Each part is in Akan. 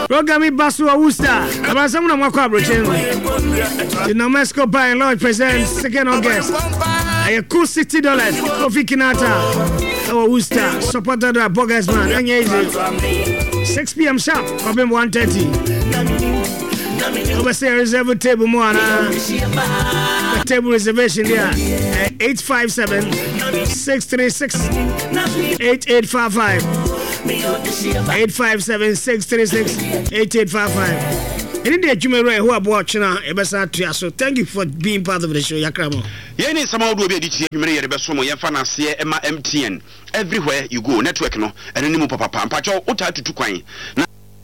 Rogami Basu Awusta. Abasam na mwako abrochen. The Nomesco Bar and Lodge presents 2nd August. A cool $60. Kofi Kinata. Awusta. Supported by Bogas Man. 6 p.m. sharp. Problem 1:30. Overstay reserve table more. The table reservation there. 857-636-8855. 857-636-8855. Any day you may who are watching now, so thank you for being part of the show, Yakramo. Yeni sama do be di you may be so mo yemfa na se ema MTN everywhere you go network no ene ni mo papa pampa cho ota tutu kwan na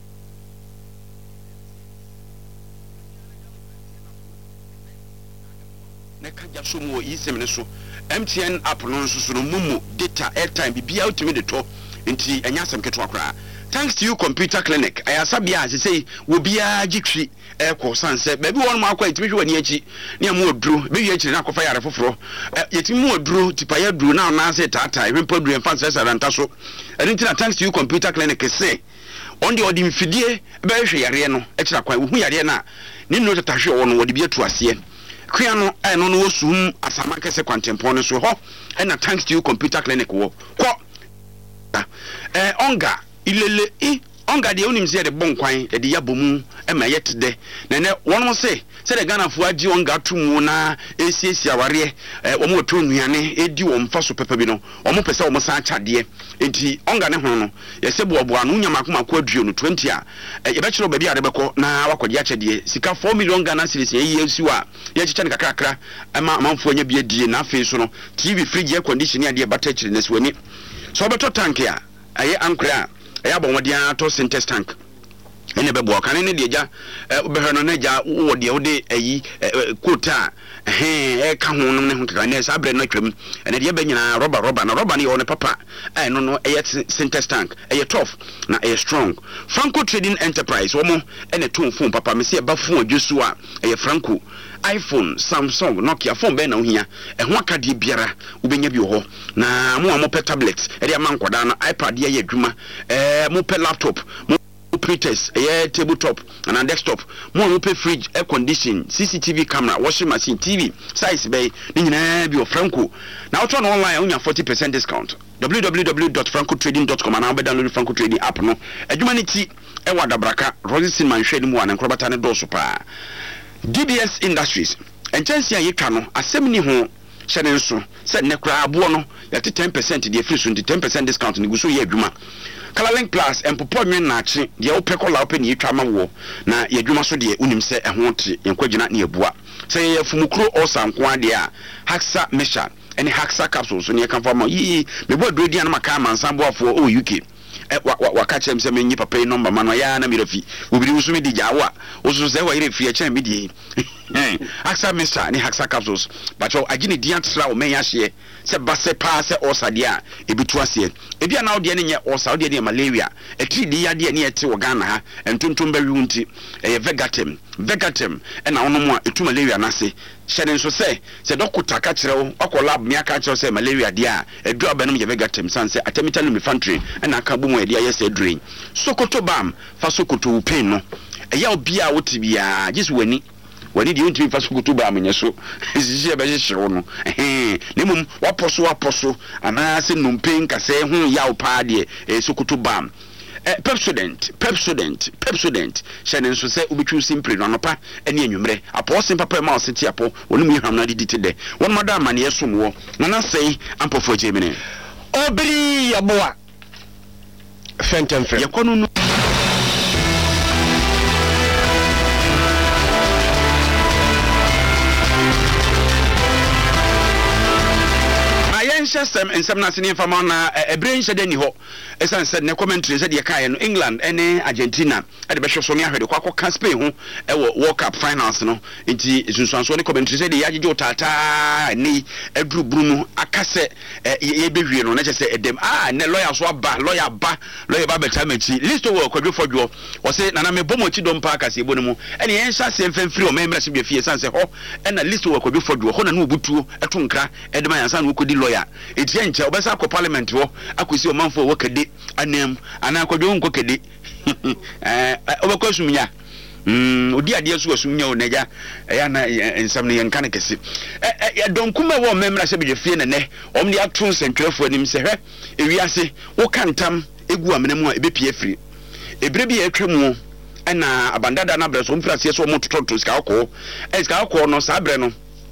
kaja so mo yi semene so MTN app no so no mumu data airtime bibia ultimate de to nti enya asem keto akra. Thanks to you computer clinic ayasabia say wo bia gitwi eko sanse baby won ma akwa itimi hwe ni achi ne am oduro be wi achi na akofa yare foforo yetimi mu oduro tipa ya duro na na say tata hwempa duro emfa say saranta so eni tina thanks to you computer clinic say on the odi mfidie be hwe yare no ekira kwa wo hu yare na ni no tata hwe wo no wo de bia tu ase Kriano no no sum asama kese kwantempon so ho na thanks to you computer clinic wo ko onga ilele onga de onim se de bonkwan de yabomu ma yetde ne won se de Ghana fu agi onga tumu na esiesi aware omo to nuane edi wo mfa so pepa bi no omo pese omo san chade enti onga ne ho no ye se boabo anu nyamakoma ko aduo no 20 a ye be kiro ba bi ade beko na wakodi achede sika 4 million Ghana cedis ye yesu a ye chicha ne kakrakra ama amanfo anya bi adie na afi so no TV fridge air conditioner ade bata chire ne swani so beto tank ya aye ankra ya bon wodian to synthesis tank ene be bo kan ne de ja be no na ja wo de wo de ayi quota ka ho no ne ho kaka ne sa bre no twam ene de be nyina rubber na rubber ne wo ne papa no no synthesis tank tough na strong. Franco Trading Enterprise wo mo ene ton phone papa me se ba phone adwesu a Franco iPhone, Samsung, Nokia phone be na ohia ho akade biara ubenya bi ho na mo pe tablet e de man kwada na iPad ye adwuma mo pe laptop mo printers tabletop and desktop mo pe fridge air condition CCTV camera washing machine TV size be ni nyina bi o Franco na auto no online unya 40% discount www.francotrading.com and download Franco Trading app no adwuma ni ti e wada braka Rosin man hwede mu an krobata ne do so pa DBS Industries and chance ye twa no asem ni ho hyene nso se ne kra abo no yate 10% de free so 10% discount ni guso ye adwuma Colorlink Plus and Popon na chi de opekola open ye twa ma wo na ye adwuma so de unim se ehwo te yenkogina na yebua se ye fumukro osanko ade a Haxa Mesha and Haxa capsules so ne kan fama yi me bo adodi an maka mansan boafo o UK waka chem se menyi papa number mano ya na mirafi obiri usumi di jawa osusu se wa ire fi chem bi di Haxa Mesha ni Haxa capsules but agini di antra o menya hye se base pa se osadia ebitu ase ebia na ode ne nye osa ode ne malaria etri di yade ne ete wo Ghana ha entontom ba wiunti vegatem na ono mo etu malaria na se hyene nso se dokota ka kire wo akọ lab me aka kire se malaria dia edu abanum ye vegatem sanse atemitalu infantry na aka bomo ye dia yese drain Sokoto bam fa Sokoto pain no eya obia woti bia just wani di unti fa Sokoto bam nyeso sisi be hyehyeo no nemum waposo ana se numpen ka se hu ya opa de Sokoto bam Pepsodent hyene nso se ubetwu simply no nopa ene anwumre apo sem papa ma oseti apo wonu mu hwam na didite de wonu madam ma ne yesom wo na sei ampofo jemene obiri yaboa fentemfe yakonu no system and some national famana a brain said any ho as I said no commentary said no England and Argentina at the best of Sonia the Quaco can spay who World Cup finals no into Sunsoni commentary said the Yajo Tata ni Ebru Bruno Akase Ebi no just say them ne lawyer swaba lawyer Babetamachi list of work for you or say Nana Bomochi don't park as a bonomo and the answer same free or members be a fierce and say ho and a list of work for you Hona no butu a tunka Edma and San who could lawyer etie nche obesa akọ parliament wo akosi omanfo wo kede anam ana akọdwo nko kede obekọ sumnya odi ade so sumnya o naja ya na ensam ne yanka ne kese donkuma wo memra se bedwefie ne omde ato nsentwefo anim se hwe ewiase wo kantam egu amenemu a ebepie firi ebre bi atwemu na abandada na breso mfrase so mo tototo ska akọ no sa bre no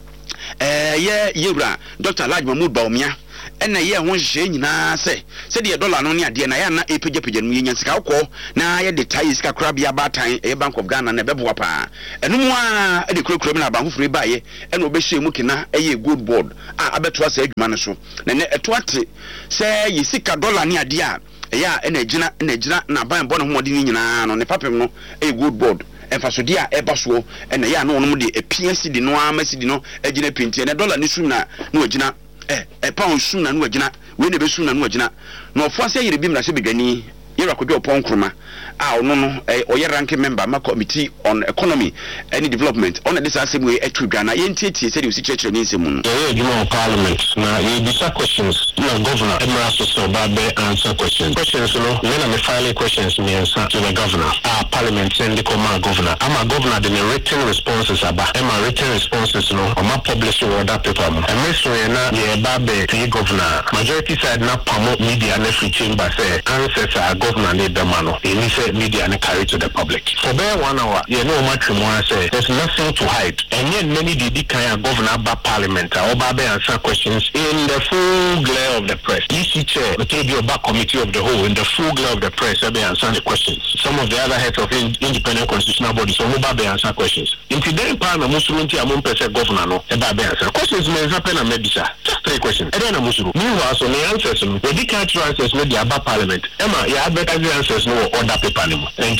ye yewra Dr. Alhaji Mahmood Bawumia na ye ho hye nyina se de dollar no ne ade na ya na epegepege no yenya ska akọ na ye de tai ska krabia batan e Bank of Ghana na beboa pa eno mu a de krokrom na banfofre baaye na obehye mu kina eye gold board a abeto asa adwuma no so na ne eto ate se ye sika dollar ne ade a ya na gina na ban bo no homode ni nyina no ne papem no eye gold board enfasodi a ebaso na ya na wonom de PNC di no amasidi no agina pintie na dollar ni sum na agina pound sum na agina we ne be sum na agina no ofo ase yire bi mra se bedwani yera kodwo ponkroma a ono no oye ranking member ma committee on economy and development on this assembly etudwana yentietie se de usi church ni nsemu no you parliament na you bisa questions na governor Emra so babe answer questions no when I'm filing questions me answer to the governor parliament send the command governor ama governor the written responses aba Emma written responses no ama publish order paper mo emeso na ye babe to governor majority side na promote media na free chamber say answers are governor need the man any say media and carry to the public for bare 1 hour you know much more say there's nothing to hide and yet many did kind of governor by parliament or babe answer questions in the full glare of the press EC chair the KBO back committee of the whole in the full glare of the press they answer the questions some of the other heads of independent constitutional bodies so babe answer questions in today parliament musulunti amon pese governor no babe answer questions may happen and medisa just 3 questions and then musulu meanwhile so the answers we did catch answers no the about parliament Emma you had better answers no order paper anymore and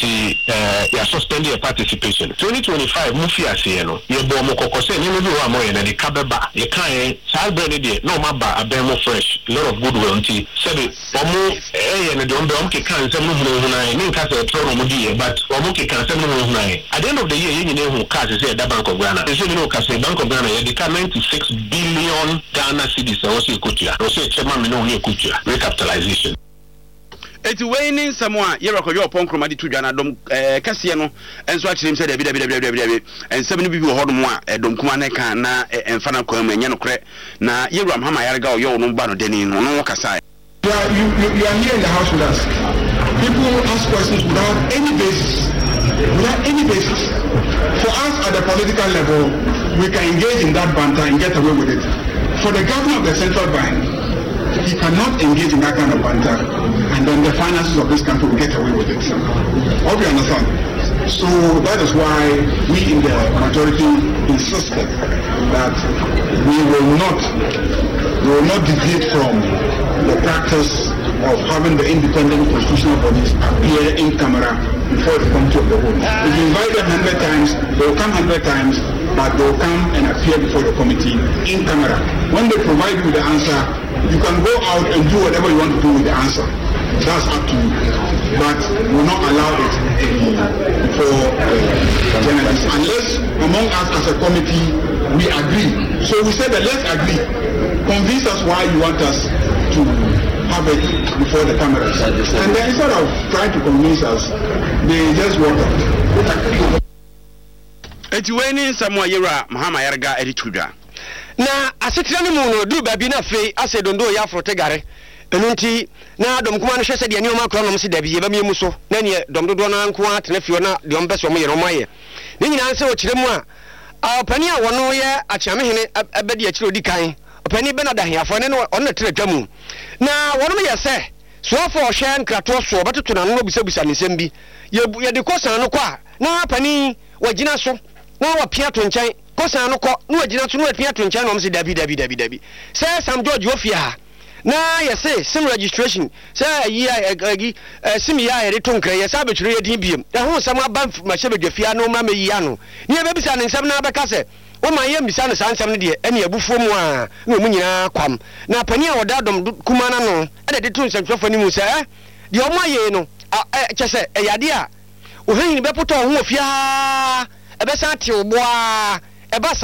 you suspend your participation 2025 mufia say no you bo mo kokose ni no bi wa mo ye na de kabeba ye kan salbe ne de no maba abemo fresh lot of goodwill nti sabi omo ye ne de ombe ke kan sem no hunu na ni nka se tro no di but omo ke kan sem no hunu na at the end of the year ye nyine hu cash say da Bank of Ghana say no cash Bank of Ghana ye de 96 billion Ghana cedis o se kutia o se chema me no ye kutia recapitalization eti weini samwa yera kodwo ponkroma di tudwa na dom kase no enso a kirem se da bi ensem no bibi wo hodom a dom kuma ne kan na emfa na kwa mu enye no kre na yera Mahama Yarga oyo no ba no deni no kasa you are here in the house with us. People ask questions without any basis. For us at the political level, we can engage in that banter and get away with it. For the governor of the central bank, he cannot engage in that kind of banter, and then the finances of this country will get away with it. Hope you understand. So that is why we in the majority insisted that we will not deviate from the practice of having the independent constitutional bodies appear in camera before the committee of the whole. If you invite them 100 times, they will come 100 times, but they will come and appear before the committee in camera. When they provide you with the answer, you can go out and do whatever you want to do with the answer. That's up to you. But we will not allow it for journalists unless among us as a committee we agree. So we said that let's agree. Convince us why you want us to have it before the cameras. And then instead of trying to convince us, they just walk out. eti weini samwa yera Mahama Yarga editudwa na asetira ne mu no du baabi na fe ase dondo ya frote gare enunti na dom kuma no hwese de ani o makro no mse da bi ye ba miemu so na ne dom dodo na nko atene fio na de ombe so mo yero maye ni nyina nse o kire mu a pani a wono ye achiamehene abedi akire odi kan pani be na da hiafo ne no on na tire twamu na wono ye se so fo hwe nkrato so betoto na no busabusa ne sem bi ye de kosan no kwa na pani wagina so na wa pia to nchen kosan no ko na wagina so na wa pia to nchen no mse dabi se Sam George ofia na yese sim registration se yi sim ya ere to nkra yesa betwere yedin biem ho sam aba ma hye bedwafia no ma meyi ano ne be bisa ne nsam na beka se o ma ye bisa ne sansam ne de ene abufuo mu a na mu nyina kwam na pani a woda dom kuma na no e de to nsantwafo ni mu se de o ma ye no kyese eyade a o hin be poto ho ofia e be sa te oboa e ba sa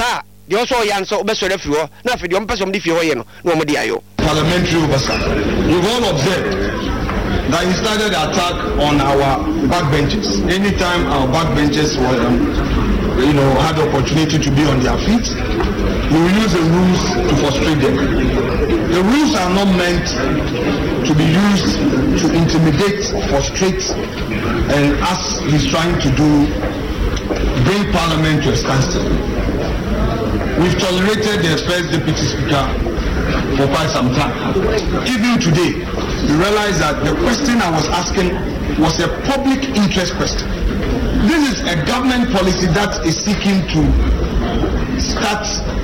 the also yanso obeso refi ho na afi the person di fi ho ye no na mo di ayo parliamentary oversight. We've all observed that he started the attack on our backbenchers. Anytime our backbenchers were, had the opportunity to be on their feet, we will use the rules to frustrate them. The rules are not meant to be used to intimidate, frustrate, and as he's trying to do, bring Parliament to a standstill. We've tolerated the first Deputy Speaker for quite some time. Even today, we realize that the question I was asking was a public interest question. This is a government policy that is seeking to start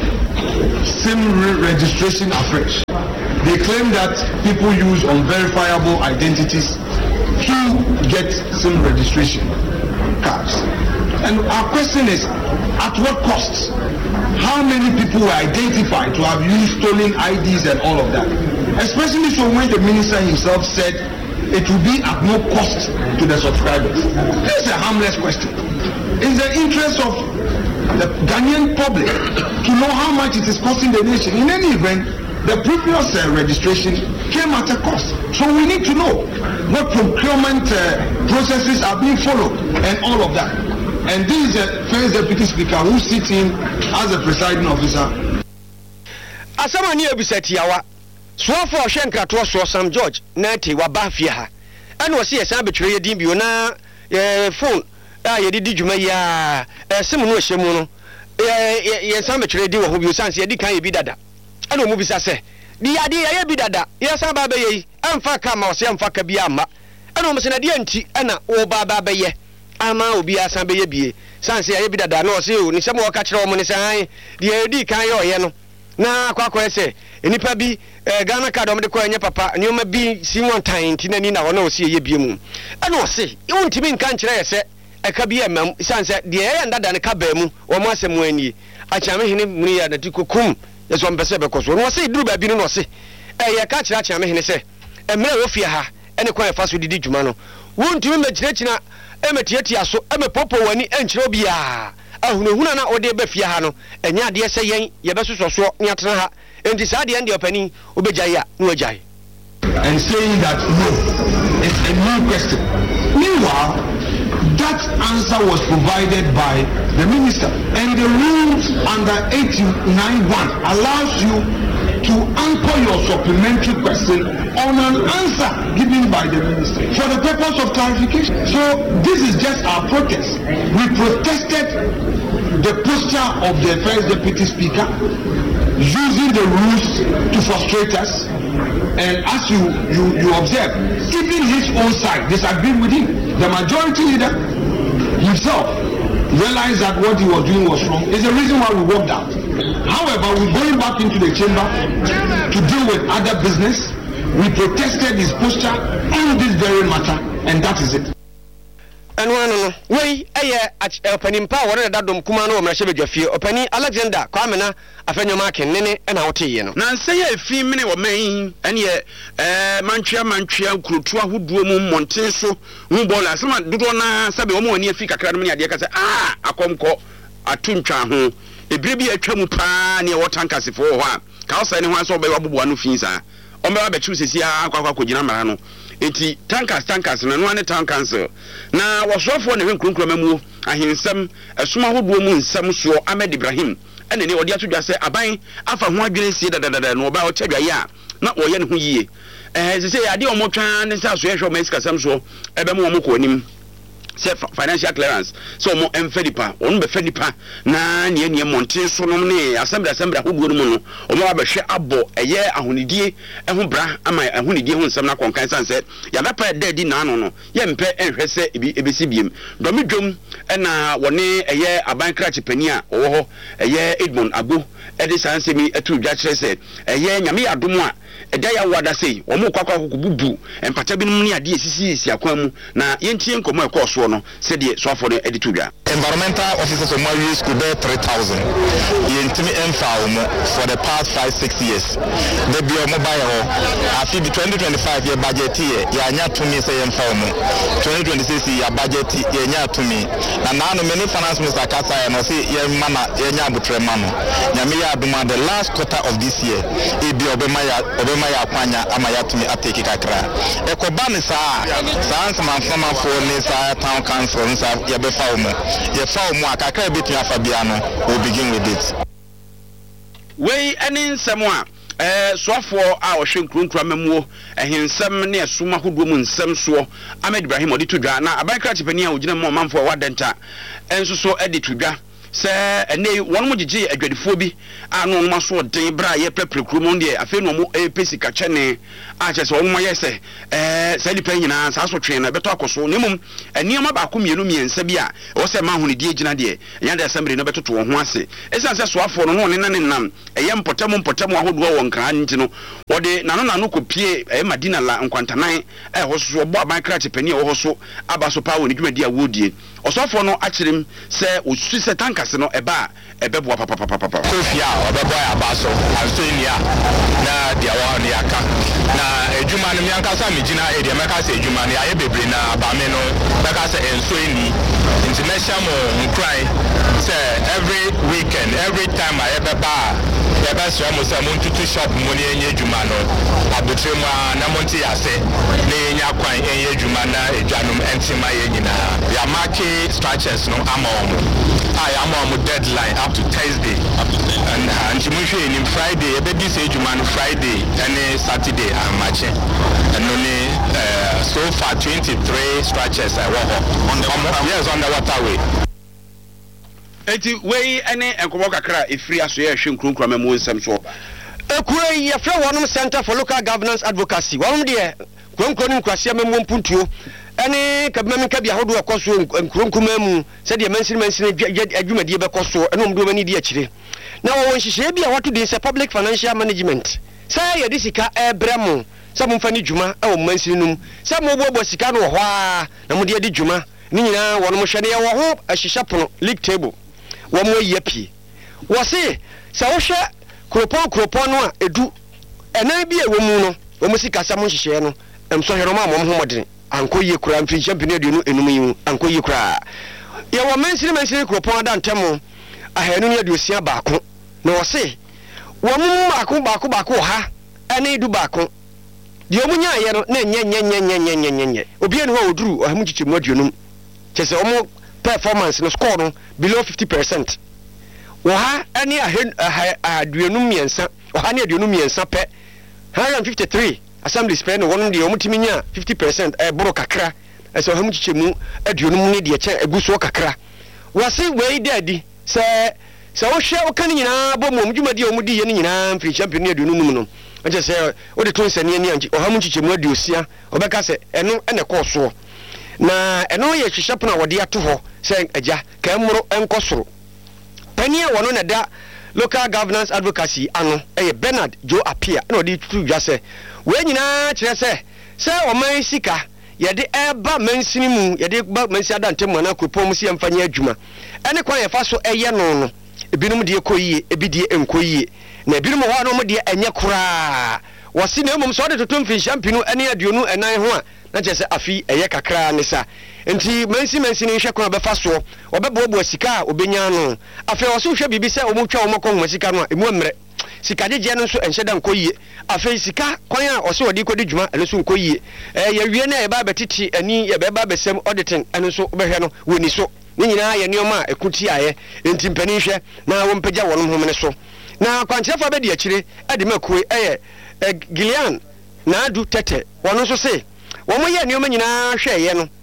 SIM registration afresh. They claim that people use unverifiable identities to get SIM registration cards. And our question is, at what cost? How many people were identified to have used stolen IDs and all of that? Especially so when the minister himself said it will be at no cost to the subscribers. This is a harmless question. It's the interest of the Ghanaian public to know how much it is costing the nation. In any event, the previous registration came at a cost. So we need to know what procurement processes are being followed and all of that. And this is the first Deputy Speaker who sits in as a presiding officer. Asamani ebisetiawa. Swafo Shenkrato so Sam George Nati Wabafia ha. And was here some betray dimbu na phone. Ye did you may Simon Shemuno. Ye some betray do who you sans ye can be dada. I don't move say. The idea be dada. Yes, Ababe, and Fakama or Sam Fakabiama. And almost an adianti and o Baba Baye. Ama obi asan be ye sanse ye bi dada no se o ni sem wo ka kire o mo ni san de edi kan yo ye no na akwa se enipa bi Ghana card o me de ko enye papa ni o ma bi si won tan ti nani na wo na o se ye bi mu ana o se e won timi nka nkire ye se e ka bi emam sanse de ye ndada ne ka ba mu o mo asem ani acha me hene mu ya na ti kokum ye so mpese be koso no se duru ba bi no se ye ka kire acha me hene se emre wo fie ha ene kwa fa so didi djuma no won timi magirechina emetiatia so emepopo wani enchiro bia ahunahuna na ode be fia ha no enya ade se yen ye besoso so nyatena ha enti sa de ende opani obejai a no ajai and saying that no, it's a new question. Meanwhile, that answer was provided by the minister, and the rules under 891 allows you to anchor your supplementary question on an answer given by the minister for the purpose of clarification. So this is just our protest. We protested the posture of the first deputy speaker using the rules to frustrate us, and as you observe, even his own side disagreed with him. The majority leader himself realized that what he was doing was wrong. It's the reason why we walked out. However, we're going back into the chamber to deal with other business. We protested his posture on this very matter, and that is it. And one way opening power that dom kumano mrashebejafie opani Alexander Kwamena afenyo make nene na wote ye no na say e fi mene wo man ene mantwea kurutu ahoduo mu monten so hu bola sema dodo na sabe wo mo ani afi kakra no ne ade ka say akomko atuntwa ho ebire bi atwa mu pa ne wotankasefo ho a ka wo sai ne ho aso be waboboa no fi sa o me ba betu sesi akwa kogina mara no eti tankers na no ane town council na wasofo ne hwenkrokro mamu ahensem esuma hoduo mu nsem so Ahmed Ibrahim ene ne odi atodwa se aban afa ho adwene sie dadadada no ba o tadwaye a na wo ye ne ho yie se ade o motwa ne sa so ye hwe o mesika sam so ebe mo mo ko anim financial clearance so mo emfedipa onu be fedipa na ne monte so no ne assembly hoduo no mu no o mo abehwe abo eye ahonidie eho bra ama ahonidie ho nsem na konkan sanse ya bepa dedi na ano no ye mpe enhwe se ebesi biem domidwom na woni eye aban krachi pani a wo ho eye Edmond Agbo edi sanse mi atudwa kire se eye nyame adom a eda ya wada sei wo mo kwakwa kokububu empata binum ne ade esisi akwa mu na yentie nkomo ekoso no se de so afọ no edi tudwa environmental officers of Mali school be 3,000 yentimi emfa for the past 5-6 years they be mobile afi 2025 year budget year ya nya to me say emfa 2026 year budget year nya to me na now many finance minister kasa ya no say ye mama ye nya butre mama nyame ya aduma the last quarter of this year e bi obema ya kwanya ama ya to me ateki kakra ekoba ne saa nsama fama for ne saa town council nsa ye be fa ye fa akaka betu afabiano will begin with it we any nsɛm a soafo a ɔhwe nkronkra mamuo ehensɛm ne asuma hodo mu nsɛm soɔ Ahmed Ibrahim odi to dwa na abankra chepani a ogina mu manfo a wadenta enso so edi to dwa sɛ ene wɔn mo gigi adwadifo bi a no ma so den bra ye preprekru mo de afi no mo pesi ka kyene a kyɛ sɛ wɔn mo yɛ sɛ sɛ nipa nyina saa so twen na beto akoso ne mum enioma ba ko mienu miensa bi a wo sɛ ma honi die gina de nya de assembly no betoto wɔn ho ase esan sɛ soafo no ne nam ɛyɛ mpɔtam ahodoɔ wɔn kran nti no wɔde nano kopie Madina la nkwantanan ɛhɔ so bɔ abankra chepani a wɔ so aba so pa wɔ ne dwumadi a wodie ɔsɔfo no akyerem sɛ osu sɛ tankase no ɛba ɛbɛboa papapapapa Sofia ɔbɛbɔ abaso Ansonia na dia wa ne aka na edwuma no miankasa megina ede meka sɛ edwuma no ayɛ bebre na abame no meka sɛ ensoeni international mo nkrai sɛ every weekend every time ayɛbɛba yɛbɛsrɛ mo sɛ montutu shop mo ne enye edwuma no abotre mu na monte yase ne enya kwan enye edwuma na edwanom entima yɛ nyinaa ya market structures no ama deadline up to Thursday and Chimushe in Friday ebedi say Juma Friday and Saturday and match and only so far 23 stretches on the waterway. Eti we ene enkomo kakra efiri aso ye hwe nkronkra mamu nsem so ekure ye fra wonum Center for Local Governance Advocacy wonum de kronkron nkwase mamu mpuntuo ene kabima ka bia hodo ekoso nkronkuma mu se de mansini adwumadi be koso ene omdo mani di akire na wo nhihye bia wato de se public financial management say ye disika ebremu se mo mfani dwuma e wo mansini num se mo bobo sika no ho a na mo de di dwuma ni nyina wono mo hwede ye wo ho ahihye pono league table wo mo yie pie wo se wo hwe kropon no a edu ena bia wo mu no wo mo sika sa mo nhihye no emso heroma mo ho modene ankoye kura mfi champion aduonu enum yi ankoye kura ye wo mansini kropon ada ntemo ahanu ne aduosia baako na wo se wo mu baako ha ene du baako de omunya ye no na nye obi ene ho oduru ahamu chichemu aduonum chese omo performance no score no below 50% wo ha ene aduonum miensa wo ha ne aduonum miensa pe 153 assembly spend one de omutiminya 50% boro kakra eso hamu chichemu aduonum ne de che eguso kakra wase wei dadi se wo hwe wo kan nyina bo mo dwumadi omudi ye nyina mfiri champion ne aduonum no nje se wo de ton sane ani anji hamu chichemu aduosia obeka se eno ene koso na eno ye hwehwe pona wode ato ho se agya ka mmoro enkosoro pania wono na da Local Governance Advocacy ano Bernard Joe Apia na odi tutu dwa se we nyina kire se o man sika ye de eba mansini mu ye de ba mansi adante mu na kopom si emfanya adwuma ene kwan ye fa so eye no ebinum de ekoyie ebidie enkoyie na ebinum ho no mo de enye kura wose na emom so de totom fin champinu ene aduonu enan ho a na je se afi eye kakra ne sa enti mansi ni hwe kwan be fa so obebobo sika obenya no afi wose hwe bibi se omutwa omokon sika no emu amre sika jeje no so enhyeda nkoyie afi sika kwan a wose wodi kodi dwuma ene so nkoyie ye wie na ye ba betiti ani ye be ba besem auditing ene so obehwe no woni so ni nyina ye nioma ekuti aye enti mpani hwe na wo mpagya wonom homene so na kwanchefa be de akire ade makue Gillian na adu tete wono so se wo mo ye nioma nyina hwe ye no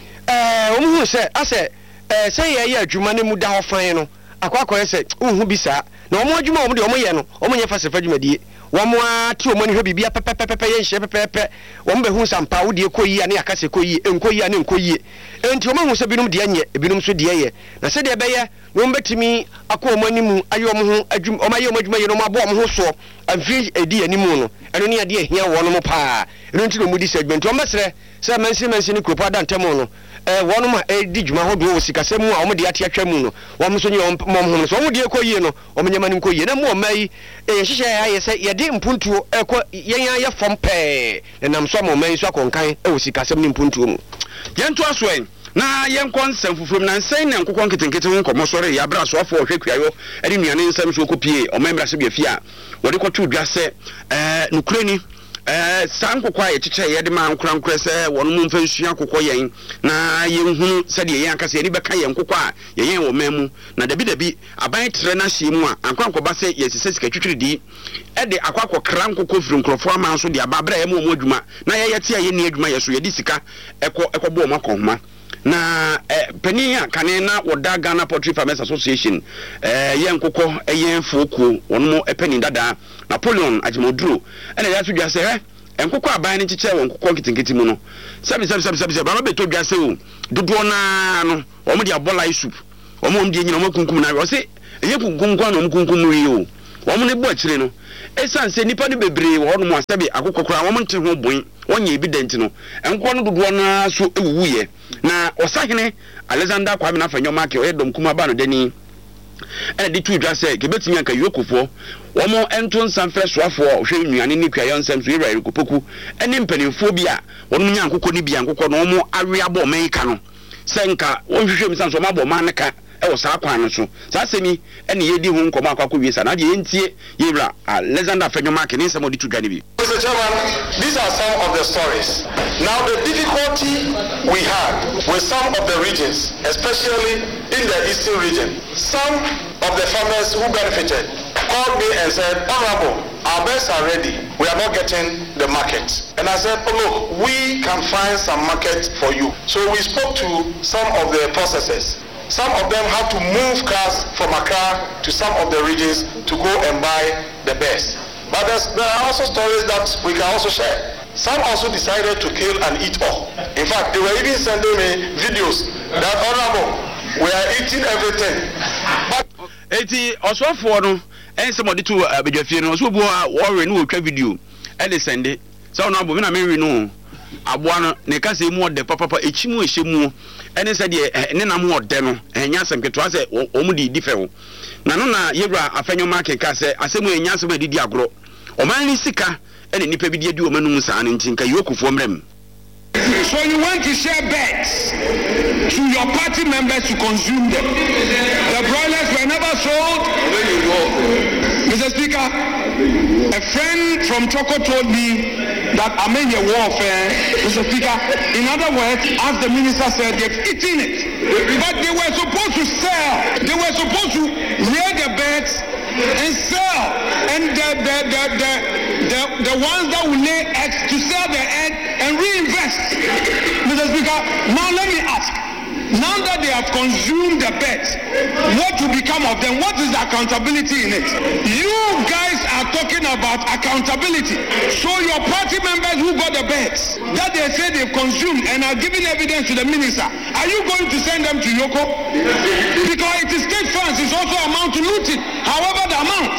wo mo hu se ase se ye adwuma ne mu da ho fan no akwakoye se unhu bi saa na wo mo adwuma wo mo de wo mo ye no wo mo nye fa se fa adwuma die wo mo ati wo mo ne hwe bibia pepepepe ye hye pepepe wo mo be hu sampa wo de koyi ane akase koyi enkoyi ane enkoyi enti wo mo hu se binum de anye binum so de ye na se de be ye wo mo betimi akọ mo animu ayo mo ho adwuma o ma ye mo adwuma ye no mo abo mo ho so amfi edi animu no eno ne ade ahia wo no mo pa eno nti no mu di se adwuma nti wo mesre se mansi ni kropo ada ntemo no wɔn ma di dwuma hodo wɔ sikasɛm mu a wɔn de ate atwa mu no wɔn so nyɛ wɔn so wɔn de ekɔ yie no wɔn nyɛ mani nkɔ yie na mu ɔma yi hyehyɛ ayɛ sɛ yɛde mpuntuo ɛkɔ yɛn ayɛ fam pɛɛ nam so ama ɔma yi so akɔnkan wɔ sikasɛm ne mpuntuo mu yɛn to aso yɛn na yɛn kɔ nsɛm foforɔ na nsɛn na nkokɔ nketenkete ho nkɔmɔ sɔre yɛabra so afɔ ɔhwɛ kuayɔ ɛde nnuane nsɛm so kɔpie ɔma mmra sɛ biafie a wɔde kɔto dwa sɛ nukurani saa nkokɔ a yɛkyekyɛ yɛde ma nkorankora sɛ wɔn mu mfa nsua nkokɔ yɛn na yɛnhunu sɛdeɛ yɛn ankasa yɛde bɛka yɛn nkokɔ a yɛyɛn wɔ man mu na dabi aban trɛ no ahyɛ mu a ankorankɔba sɛ yɛsesɛ sika twitwiridii ɛde akɔkɔkra nkokɔ firi nkurɔfoɔ ama nso de aba berɛ a yɛma ɔmo adwuma na yɛyɛte a yɛnni adwuma yɛ so yɛde sika ɛkɔbɔ ɔmo akɔhoma na panin a kane na wɔda Ghana Poultry Farmers Association yɛn nkokɔ yɛn fokuo wɔn mo panin dada Napoleon Ajimoduro ɛna yɛato dwa sɛ nkokɔ aban ne kyekyɛ wɔn nkokɔ nketenkete mu no sɛbi baba beto dwa sɛ o dodoɔ naa no wɔn de abɔla soup wɔn de nyina wɔn kunkum na wɔse ɛyɛ kunkum kwa na wɔn kunkum no yi o wɔn ne bɔ akyire no esan sɛ nipa no bebree wɔ hɔnom asɛbi akokɔ kora wɔn nte ho boin wɔnyɛ evident no nkokɔ no dodoɔ naa so ewuwu yɛ na ɔsahene Alexander Kwame Nafanyoma ke ɔyɛ dɔm kuma ba no dani ɛna de tu dwa sɛ kebetumi anka yokofoɔ wɔn ɛnto nsanfɛ soafoɔ hwɛ nnuane ne kuayɔ nsɛm so yɛwura ɛrekopoku ɛne mpanimfoɔ bi a wɔn nya nkokɔ ne bi nkokɔ no wɔn awe abɔ ɔman ka no sɛ nka wɔn hwehwɛ mu sanso wɔn abɔ ɔman ne ka ɛwɔ saa kwan no so saa asɛmi ɛne yɛdi ho nkɔmɔ akɔ wie sa na deɛ yɛntie yɛwura Alexander Nafanyoma ke ne nsɛm ɔde tu dwa ne bi. Mr. Chairman, these are some of the stories. Now, the difficulty we had with some of the regions, especially in the eastern region, some of the farmers who benefited called me and said, Honorable, our birds are ready. We are not getting the market. And I said, oh, look, we can find some market for you. So we spoke to some of the processors. Some of them had to move cars from Accra to some of the regions to go and buy the birds. But there are also stories that we can also share. Some also decided to kill and eat all. In fact, they were even sending me videos that, Honorable, we are eating everything. But eti osofo no ensemo de to abedwafie no so bo a worry no otwa video e de sende so Honorable me na me wi no aboa no ne kase mu ode papa echimu ehyemu ene se de ne nam ode no enya asem keto ase omu di difero na no na yewura Afanyoma kenka se asemu enya asem adidi agro oman ni sika ene nipa bi di adi omanum saa ne ntin ka yokufo mrem. So you want to share bets to your party members to consume them. The broilers were never sold. Mr. Speaker, a friend from Choco told me that I'm in warfare. Mr. Speaker, in other words, as the minister said, they've eaten it. But they were supposed to sell. They were supposed to rear the bets and sell. And the ones that will lay eggs to sell their egg and reinvest. Mr. Speaker, now let me ask. Now that they have consumed the bets, what will become of them? What is the accountability in it? You guys are talking about accountability. So your party members who got the bets that they say they've consumed and are giving evidence to the minister, are you going to send them to Yoko? Because it is state funds, it's also amount to looting. However the amount.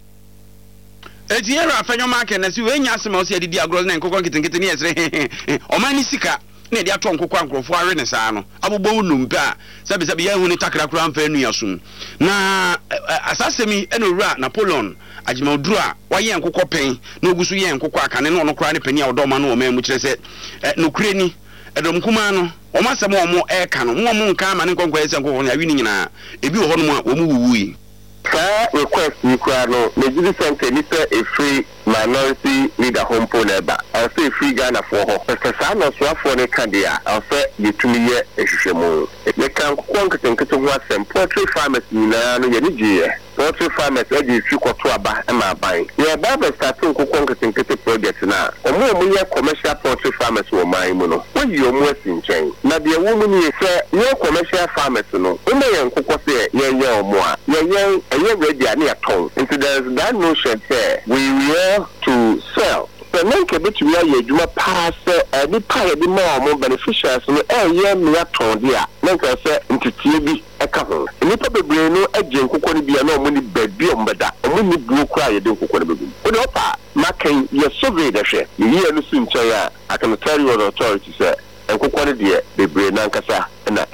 Etiera Afanyoma ke na si we nya asema o se didi agro na nkokon kitenkete ne yesre omani sika na de ato nkokwa nkrofo are ne saa no abobɔ unum pe a sabe ya hu ne takra kura mfa anu yasum na asasemi eno wura Napoleon Ajimoduro a waye nkokɔ pen na ogusu ye nkokɔ akane no no kura ne pani a odoma no o ma mu kire se no kure ni edom kuma no o masem o mo eka no mo nka ma ne nkonkɔ yese nkokɔ no awi ni nyina ebi wo hono mu a wo mu wuwui request you no Nigeria Center nipa a free minority leader home neba I'll say free Ghana for her Mr. no so for ne kandia I'll say you to me ye ehwehwemu e kan kwonketo nketo ho asem poultry farmers nyina no ye ni gie poultry farmers e di fi kwoto aba e ma ban ye baba starting kwonketo nketo project na omo ye commercial poultry farmers wo man mu no wo yi omo asinchen na de wo mu ni se ye commercial farmers no o me ye nkokɔ se ye omo a ye ready and aton. Into there's that notion there we were to sell. The men can be to where you do pass the pie the more beneficiaries no ye me aton there. Men can say into TB a couple. Nipa bebre no agent kokoni bia no money baby ombeda. Omuni bu kwa ye den kokoni bebre. Odi opa making your survey the share. You hear no soon I can tell you an authority say and kokoni de bebre nankasa na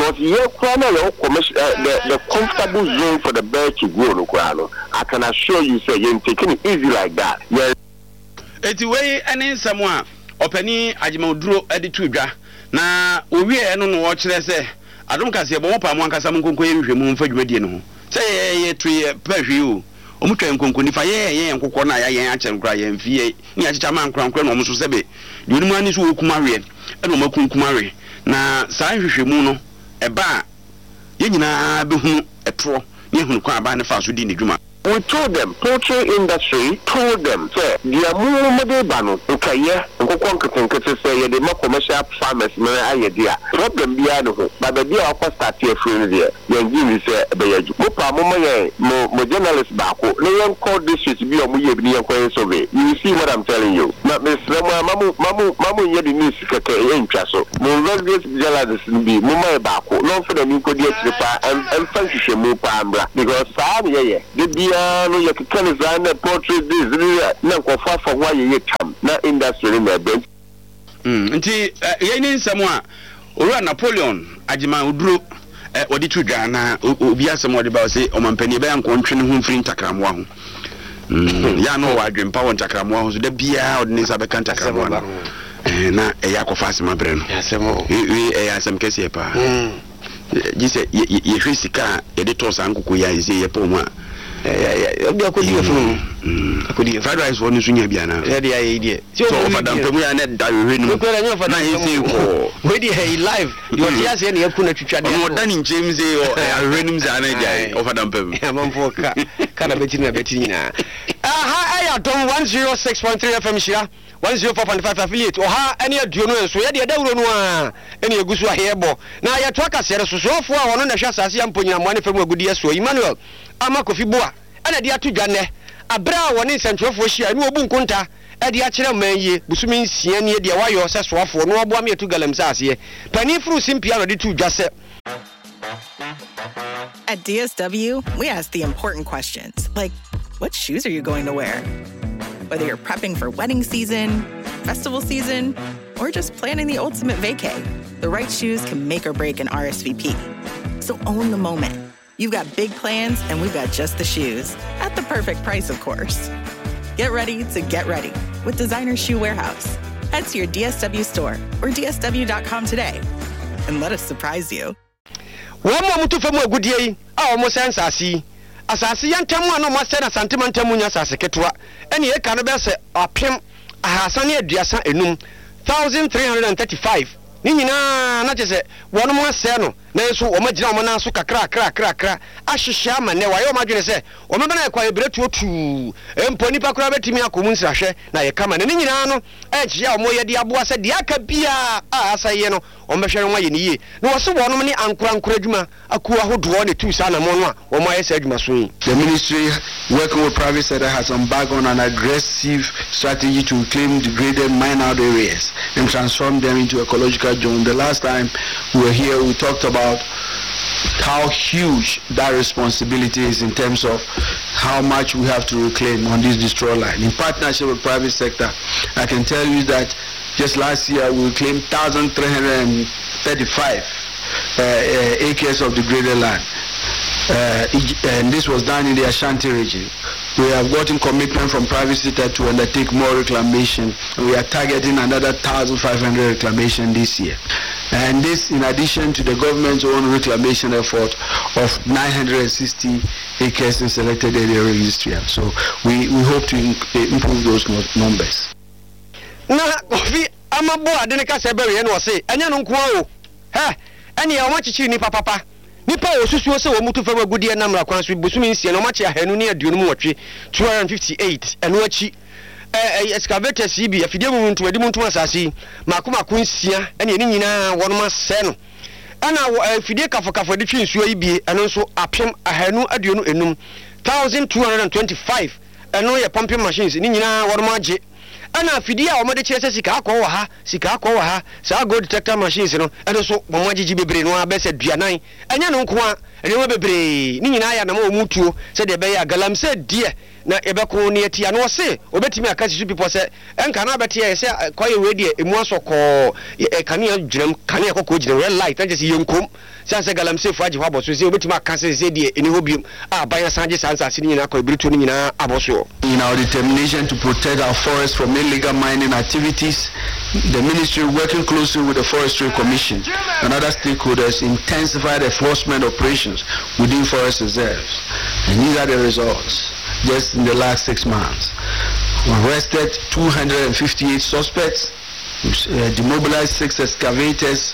because here the comfortable zone for the bird to grow no kwano. I can assure you say you're taking it easy like that. Yeah. Eti wey ene nsamo opani Agyemang editu dwa na owie eno no wo kire se adom kase e bo mo pa mo ankasa mo nkonko ye nhwemu mfa dwumadie no ho se ye tu ye pahwi o omutwa nkonko nifa ye nkokɔ na ya akyere nkra ye mfie ni achicha man nkra no mo so sebe dwonimu ani so okumawe eno makunkumawe na saa nhwehwemu no eba ye nyina behunu etro ne hunu kwa aba ne fa so di ne dwuma. We told them, poultry industry told them, say, the Amu Bano, okay, Nkokon say, the more commercial farmers, my idea. Problem beyond who, but the dear of start here friend there. Then give say, Bayaju. Mopa Moma, more journalist Bako, no one called this to be a Muye survey. You see what I'm telling you. Not Miss Mamu, Yedi Nis, Trasso, Monvesgate journalists be Muma Bako, not for the Nico and Fancy Mupa, because Sadia, the no you can design a portrait this na ko fa for why you tam na industry in the bench nti ye ni nsamo a ora Napoleon Agyemang odi tu dwa na obi asemo de ba say o mampani be ankontwe ne ho mfiri ntakramwa ho ya no wa adwempa won ntakramwa ho so da bia odi ne sa be kan ntakramwa na e yakofa asema bre no asemo e asem kese pa gise ye hwesika ye de to sa nkoko ya ise ye po mu a fried rice for Nisunya Biana. So, for them, Premier net Darwin, live. You're just any Puna Chicha, more than in James or Renim Zana over them. I'm for Bettina. I don't 106.3 FM Shira, 104.5 affiliate, or any of you know, so yeah, don't know any Gusua Hebo. Now, your truck has said so for one on the Shasasi and Punya money from a good year, so Emmanuel. Amakofi boa ana dia to dwane abra woni centrofo hia ni obu nkonta e dia kire manyi busumi nsia ne dia wayo se soafo no obo am yetu galamsa ase pani fru simpia no de to dwase. At DSW, we ask the important questions, like what shoes are you going to wear? Whether you're prepping for wedding season, festival season, or just planning the ultimate vacay, the right shoes can make or break an RSVP. So own the moment. You've got big plans, and we've got just the shoes. At the perfect price, of course. Get ready to get ready with Designer Shoe Warehouse. Head to your DSW store or DSW.com today, and let us surprise you. One more to form a good day. Almost ansasi. Asasi yantamu no master na santimantamu nya saseketwa. Eni e kanaba se apem ahasane aduasa enum 1335. Ni nyina na chese wono mo ase no na so o magina mo na so kakra ahihia ma ne wayo madwene se o meba na kwa ebretu otu emponi pakura betimi akomu nsirahwe na ye kama ne nyina no ehia o mo ye de aboa se de aka bia asaye no o mehwere nwa ye niye na wo se wono ne ankura adwuma akuwa hodo ne tu sa na mo no a o mo ayesa adwuma so yi. The ministry working with private sector has embarked on an aggressive strategy to claim degraded mine-out areas and transform them into ecological zone. The last time we were here, we talked about how huge that responsibility is in terms of how much we have to reclaim on this destroy line. In partnership with private sector, I can tell you that just last year we reclaimed 1,335 acres of degraded land. And this was done in the Ashanti region. We have gotten commitment from private sector to undertake more reclamation, and we are targeting another 1,500 reclamation this year. And this in addition to the government's own reclamation effort of 960 acres in selected area registry. So we hope to improve those numbers. Na kofi amabo adeneka sebere no say anya no nko o ha anya o machichi ni papa nipa osusuo se wo mutu fam agudie namra kwan so busumi nsie no machi ahanu ne aduonum wotwe 258 eno achi excavator CB afide mu ntu edi mu ntu asasi makoma nsia ene ni nyina wonoma se no ana afide kafo de twi nsuo ibie eno nso apem ahanu aduonu enum 1225 eno ye pumping machines ni nyina wonoma age ana afide a omode kire sika akọ ha sa gold detector machines no eno so bomagigi bebre no abese duanan anya no nko a ene wo bebre ni nyina ya na mo mutuo se de be ya galamse die na ebeko ne atia no se obetimi aka sisu people se enka na bete ye se kwaye we die emu asoko kane adwuram kane akoko gyina red light anje se yenkom se galamse fu age ho aboso se obetimi aka se die ene ho biom abanya sanje sansa se ni nyina kwa ebretu ni nyina aboso. In our determination to protect our forests from illegal mining activities, the ministry working closely with the Forestry Commission and other stakeholders intensified enforcement operations within forest reserves. And these are the results. Just in the last 6 months, we arrested 258 suspects, demobilized 6 excavators,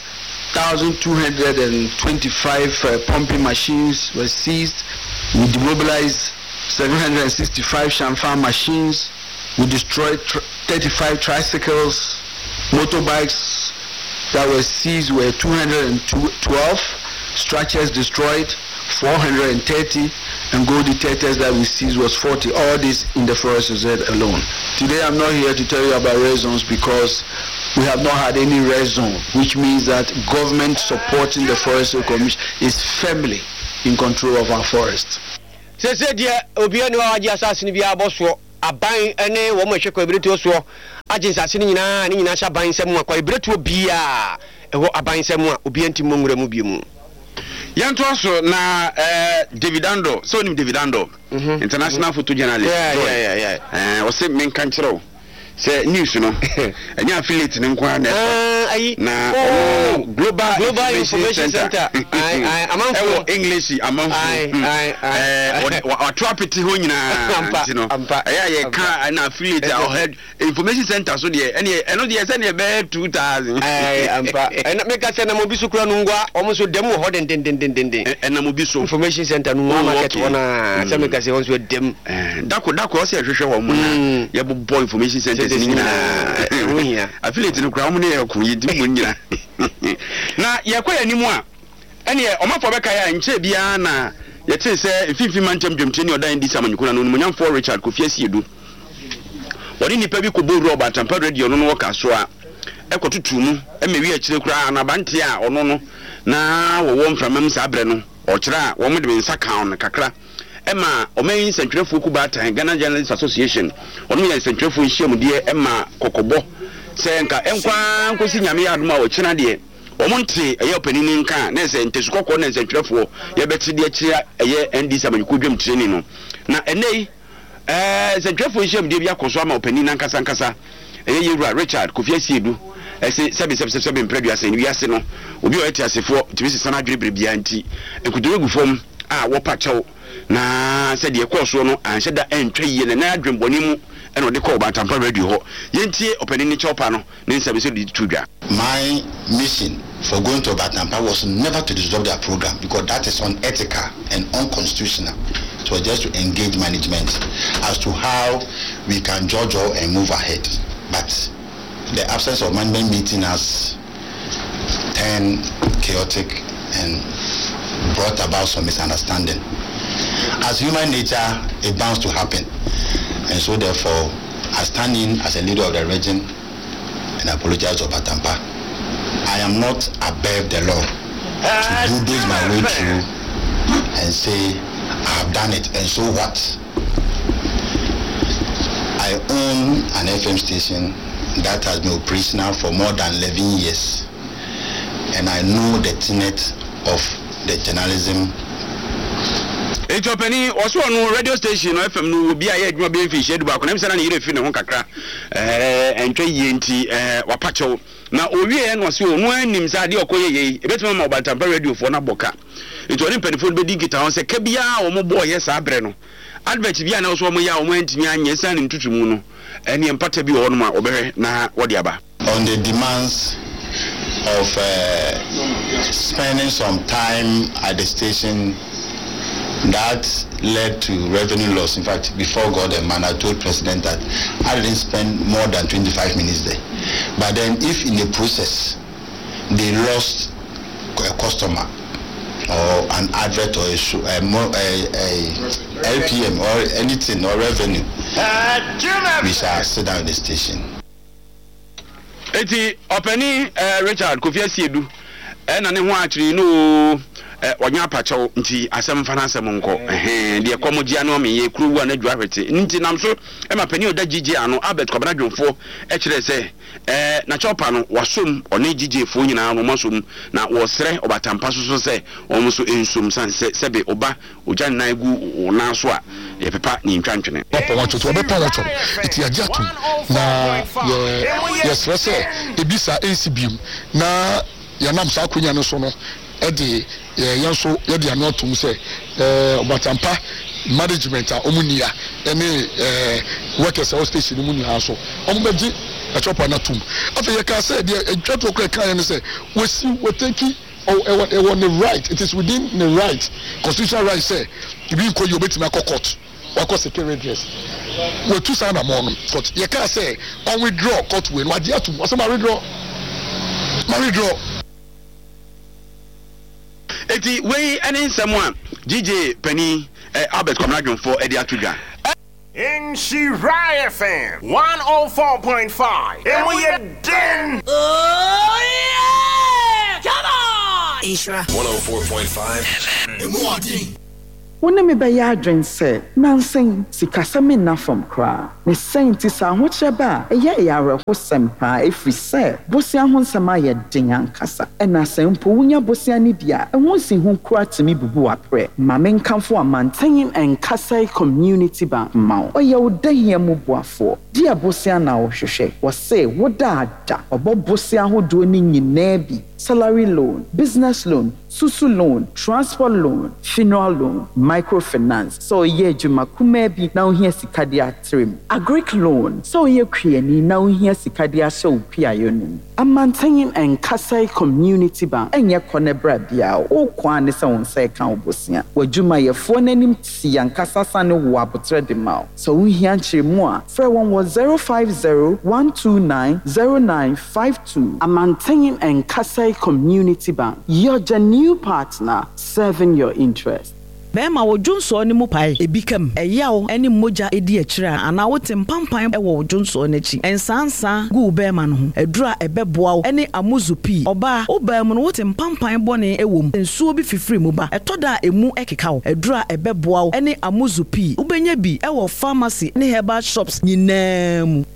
1,225 pumping machines were seized. We demobilized 765 Shamfan machines. We destroyed 35 tricycles. Motorbikes that were seized were 212. Structures destroyed 430, and gold detectors that we seized was 40. All this in the forest reserve alone. Today I'm not here to tell you about red zones because we have not had any red zone, which means that government supporting the Forestry Commission is firmly in control of our forest. Se dia obiani wa waji asasi ni bia aboso aban ene wo mo hwekọ ebretu so ajinsase ni nyina sha ban semu akwa ebretu bia ewo aban semu a obianti monwura mu biemu. Yanto so na Davidando, so nim Davidando, international photo journalist. O se men kan kire say news no enya affiliate ne nkwa na global information center among English among trapiti ho nyina no ye ka na affiliate our head information center so de eno de say na be 2000 ampa na make say na mo bisu kura no ngwa omo so dem ho den na mo bisu information center no market wona say make say won so dem dako o say hwehwe wo mo na ye bo information center affiliate no kra mo ne ko yidi mo nyina na ye kwa animu a ene omafo beka ya nche bia na ye tin se fifi mantam dwomteni odan di samanyukuna no munyamfo Richard Kofi Asiedu wodi nipa bi ko boru oba tampa radio no wo kaso a ekotutu mu emewi a kire kura na bante a ono no na wo mframam sa abre no o kire a wo mo de nsa kan no kakra Emma Omeyin Centrefo Kubata Ghana Journalists Association onu ya Centrefo nhiem de Emma Kokobo se nka enkwa nkosi nyame ya adoma wo kina de omonte eye opanini nka na se ntesukoko na Centrefo ye beti de akira eye ND Samanyuku dwem training no na enei Centrefo nhiem de bia koso ama opanini nkasa eye yewura Richard Kofi Asiedu ese sebe mpreduase ni wiase no obi o eti asefo tibisi sana dwebere bia nti enkudowe gufom a wo pacho na said ye course no anhye da entwe ye na adwemboni mu eno de call Batampa radio ho yentie opening chopper no ne nsabe so di tudwa. My mission for going to Batampa was never to disrupt their program because that is unethical and unconstitutional. It was just to engage management as to how we can judge or and move ahead. But the absence of management meeting has turned chaotic and brought about some misunderstanding. As human nature, it bound to happen, and so therefore I stand in as a leader of the region and apologize to Batampa. I am not above the law to do this my way through and say I have done it and so what. I own an FM station that has been operational for more than 11 years, and I know the tenet of the journalism. Etopeni also on radio station FM no bi aye adwuma be fi shedu ba ko na msana ne yire fi ne ho kakra entwe yenti wapacho na owie no se onu anim sa de okoyeye ebetuma ma Batampa radio fo na boka eto oni mpedifo be di gita on se ka bia o mo bo ye sa abre no advert bia na so mo ya o mo antimi anye sa ne ntutumu no ene empata bi wo no ma obere na wode aba on the demands of spending some time at the station. That led to revenue loss. In fact, before God and man, I told President that I didn't spend more than 25 minutes there. But then if in the process they lost a customer or an advert or a LPM or anything or revenue, we shall sit down at the station. Eti openi Richard Kofi Asiedu na ne ho akiri no onya pacho nti asem fa na asem nko de komogia no me ye kuruwa na dwa hwete nti nam so e ma pani oda gigi ano Albert Kwabena Dwonfo e kire se na chopa no wasom one gigi fo nyina no masom na wo sere obatampa so se omo so ensum san sebe oba oja na egu na so a ye pepa ni ntwantwene papa wacho to be palato iti agiatu na ye stress ebisa ACBM na yanam sa kunya no so no edi yanso yedi anotum se obatampa management a omunia ene workers house station omunia so ombeji a chopa na tum afa ye ka say de twato kwa kan say we take on the right. It is within the right constitutional right say if you call you betima court or security dress we two sign among court you can say on withdraw court we what dia to so withdraw eti we any someone DJ Penny Albert Kwabena Dwonfo edi atuga in Shirai FM 104.5 and we are done. Oh yeah, come on Ishra 104.5 and more ding. When me be yadrin say nansen sikasame na from kra ne senti sa ho cheba eye yare ho sempa efri say bosia ho nsema ye den ankasa ena sempo wunya bosia ni bia ehun si ho kra timi bubu apre ma menkamfo amanten enkasai community bank ma oye odahia mu boafo dia bosia na wo hwehwe wo say wodada obo bosia ho do ni nyina bi salary loan, business loan, susu loan, transport loan, funeral loan, microfinance. So ye juma kumebi now here sikadia trim. Agric loan. So ye krieni now here sikadia show pia yonu. I'm maintaining and Kasai Community Bank. And ye konebra bia o kwane sa on say kan obosia. We juma ye phone nim si an kasa sane wo abotre de ma. So we here chire mo a. Free one was 050-129-0952. I'm maintaining and Kasai Community Bank. You're the new partner serving your interest. Bema wo Johnson ni mu pai ebikam eyawo eni moja edi akira ana wo tempampan e wo Johnson n'achi ensansa gu bema no ho edura ebeboa eni amuzupi oba obam no wo tempampan bone ewom ensuo bi fifiri mu ba etoda emu ekeka wo edura ebeboa eni amuzupi ubenya bi e wo pharmacy ni herbal shops nyinam.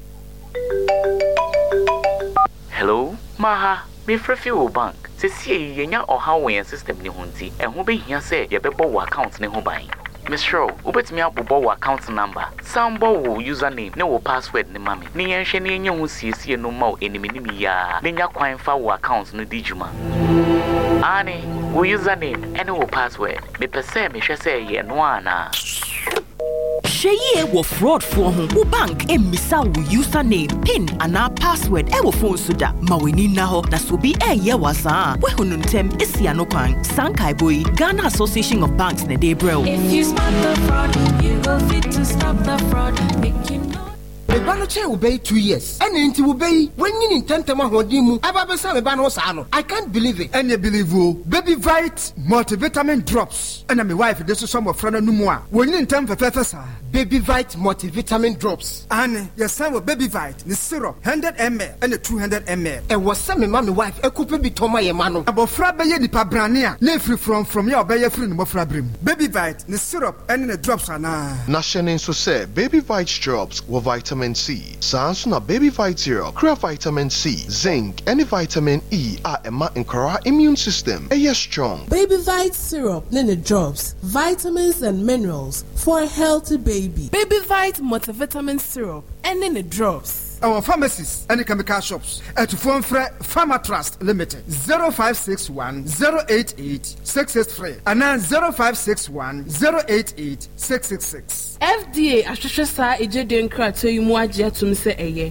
Hello maha me frefi wo bank sisi yenya oha wen system ni hunti ehun be hia say ye bebo wo account ni ho ban Miss Show ubetimi abobo wo account number sambo wo username ne wo password ni mami ni yenhwe ni yenya hu siesie no ma o enimi ni ya nenya kwan fa wo account no dijuma ani wo username ene wo password me pese me hwe say ye no ana Sheye wo fraud for ho wo bank emisa wo username pin ana password e wo phone suda ma weni na ho na so bi eye wasa we hunu ntem esi anokwan sankai boy Ghana Association of Banks na dey bro. If you spot the fraud you go fit to stop the fraud make you know Banoche obey 2 years. And inti obey when you intend to mahodimu. Ababesa bano sano. I can't believe it. And you believe Baby Vite multivitamin drops. And my wife this is some of friend no more. When you intend for fefesa. Baby Vite multivitamin drops. And your son with Baby Vite the syrup 100 ml and the 200 ml. And was some my wife a couple be toma yemano. About frabe di pabrania. Ne free from your bay free no frabrim. Baby Vite the syrup and the drops are na. National so say Baby Vite drops with vitamin C. Sansuna Baby Vite syrup, crea vitamin C, zinc, and vitamin E are a incora immune system. Yes, strong. Baby Vite syrup, then it drops vitamins and minerals for a healthy baby. Baby Vite multivitamin syrup, and then it drops. Our pharmacies and chemical shops at Phone Pharma Trust Limited 0561 088 663 and then 0561 088 666. FDA Ashashasa Ejeden Krato Yumuaja Tumse Eye.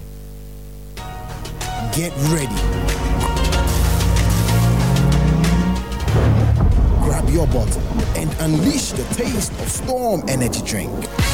Get ready. Grab your bottle and unleash the taste of Storm Energy Drink.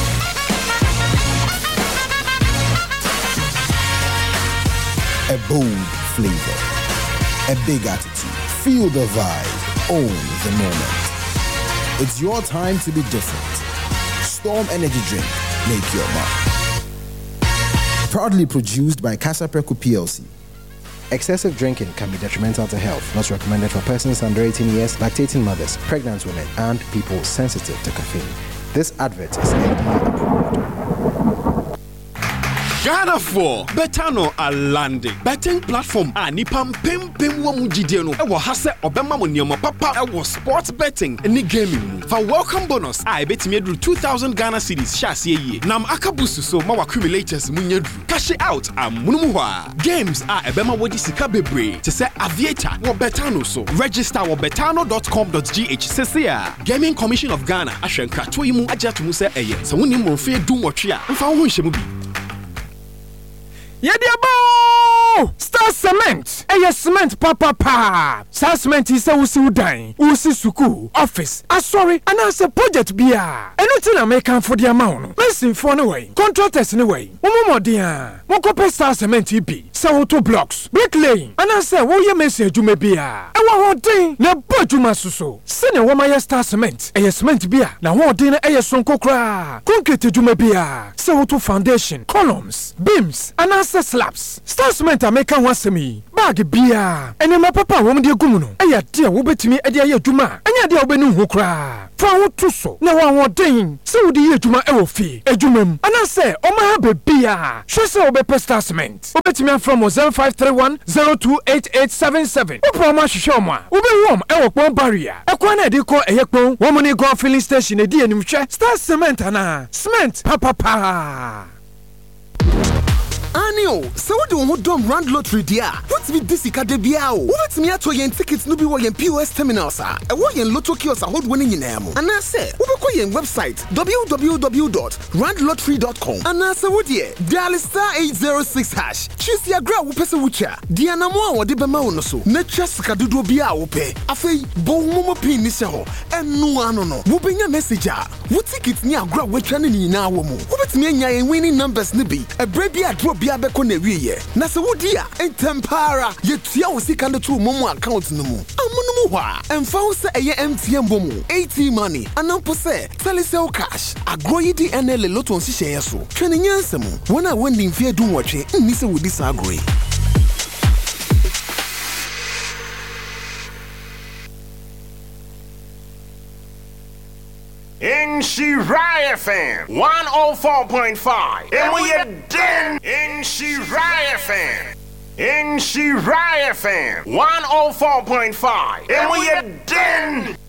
A bold flavor, a big attitude, feel the vibe, own the moment. It's your time to be different. Storm Energy Drink, make your mark. Proudly produced by Casa Preco PLC Excessive drinking can be detrimental to health. Not recommended for persons under 18 years, lactating mothers, pregnant women, and people sensitive to caffeine. This advert is FDA approved. Ghana for Betano a landing. Betting platform a nipam pim wa mujide no. Ewo ha se obema mo nneoma papa ewo sports betting ni gaming. For welcome bonus I bet me do 2000 Ghana cedis shase ye. Nam akabusu so ma accumulators munyadru. Cash it out amunumu hwa. Games a ebema wodi sika bebre. Te se aviator wo Betano so. Register wo betano.com.gh sesia. Gaming Commission of Ghana ahwenka to yimu agatu mu se eye. Se woni mo fe du nwotwe a mfa ho nhye mu bi. Yediabo! Star Cement! Cement papa! Star Cement is a usi udan, usi suku, office, sorry, and as a project beer. Anything I make for the amount. Listen for no way. Contractors anyway. Momo dia. Mokope Star Cement EP. Sawoto blocks. Bricklaying. And I say, wo ye message you may be a. Ewa thing. Na bojuma suso. Sene woma ye Star Cement. Cement beer. Na wo din sonko kra. Concrete jume beer. Sawoto foundation. Columns. Beams. And I slabs. Star Cement American wasemi. Bag beer. Ene ma papa wom de gumuno. Eya dia wo betimi e dia ye adwuma. Enya dia wo benu hu kra. Fa wo to so. Na wo den. Se wo de ye adwuma e wo fi. Adwumam. Ana se o ma be beer. Hwe se wo be Star Cement. Wo betimi from 0531028877. Wo pro ma hwehwe mo a. Wo be wom e wo pon barrier. E kwa na de ko eye pon. Wo mo ni go filling station e di anim hwe. Star Cement ana. Cement papa. Anio, so what do you want Rand Lottery dia? What's with this ikade biao? What's me ato yen tickets no be wo yen POS terminals a? E wo yen lotto kiosk a hold winning in am. And I say, wo be ko yen website www.randlottery.com. And I say wo die, dial *806#. Choose your gra wo pese wucha. Dia na mo a wo de be ma wo no so. Na twa sika dodo bia wo pe. Afei, bo momo pin ni se ho. Enu ano no. Wo benya message a. Wo ticket ni agra wo twa ni na wo mu. Wo betimi anya yen winning numbers ni bi. E bra bia drop bia be ko na wiye. Na se wo dia entempara ye tua wo sika ndo to momo account no mu. Amuno mu hwa. Emfa wo se eye MTN bomu. 80 money. Anampo se Telecel cash. Agro yi di NL loto nsihye yeso. Twene nyansem. Wona wondin fie du nwotwe. Nni se wo di sa agro yi. In Shirai FM 104.5. And we are done in Shirai FM. In Shirai FM 104.5. And we are done.